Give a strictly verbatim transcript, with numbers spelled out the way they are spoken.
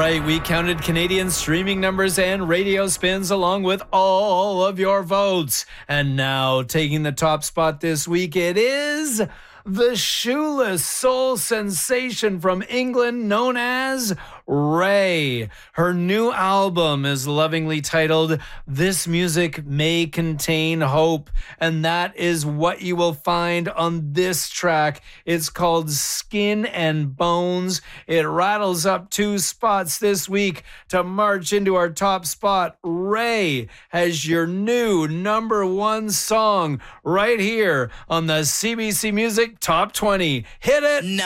right, we counted Canadian streaming numbers and radio spins along with all of your votes. And now, taking the top spot this week, it is the shoeless soul sensation from England known as Raye. Her new album is lovingly titled This Music May Contain Hope, and that is what you will find on this track. It's called Skin and Bones. It rattles up two spots this week to march into our top spot. Raye has your new number one song right here on the C B C Music Top twenty. Hit it! No.